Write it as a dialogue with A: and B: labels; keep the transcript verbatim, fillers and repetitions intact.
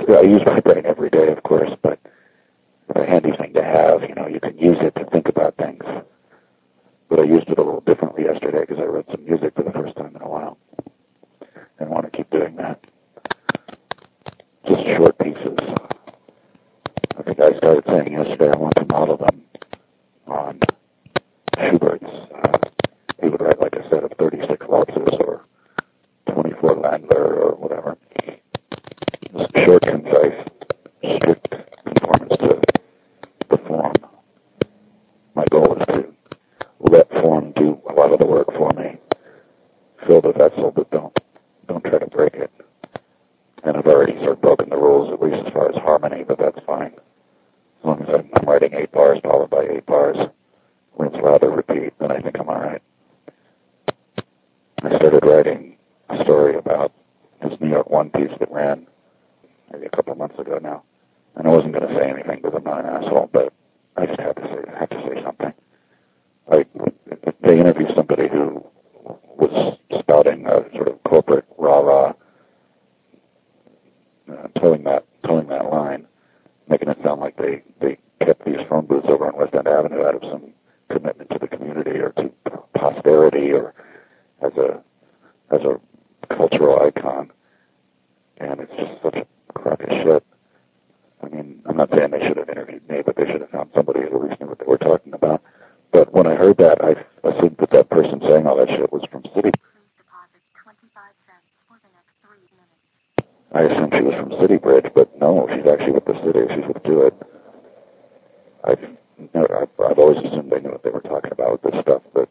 A: I use vibrating every day, of course, but it's a handy thing to have. You know, you can use it to think about things. But I used it a little differently yesterday because I wrote some music for the first time in a while and want to keep doing that. Just short pieces. I think I started saying yesterday I want to model them on Schubert's. Uh, he would write like a set of thirty-six waltzes or twenty-four Landler or whatever. Just short, concise, strict conformance to the form. My goal is to let form do a lot of the work for me. Fill the vessel, but don't don't try to break it. And I've already sort of broken the rules, at least as far as harmony, but that's fine. As long as I'm, I'm writing eight bars followed by eight bars, rinse, lather, repeat, then I think I'm all right. I started writing a story about this New York One piece that ran maybe a couple of months ago now. And I wasn't going to say anything because I'm not an asshole, but I just had to say, I had to say something. Like, they interviewed somebody who was spouting a sort of corporate rah-rah, uh, towing that towing that line, making it sound like they, they kept these phone booths over on West End Avenue out of some commitment to the community or to posterity or as a as a cultural icon. And it's just such a crock of shit. I mean, I'm not saying they should have interviewed me, but they should have found somebody who at least knew what they were talking about. But when I heard that, I assumed that that person saying all that shit was from City. I assumed she was from City Bridge, but no, she's actually with the city. She's with Do It. I've, I've, I've always assumed they knew what they were talking about with this stuff, but